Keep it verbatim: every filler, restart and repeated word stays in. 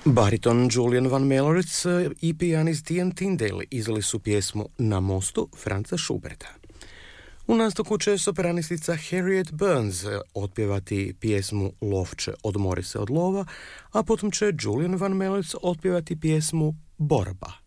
Bariton Julian Van Melritz i pijanist Ian Tyndale izveli su pjesmu Na mostu Franza Schuberta. U nastavku će sopranistica Harriet Burns otpjevati pjesmu Lovče, odmori se od lova, a potom će Julian Van Melritz otpjevati pjesmu Borba.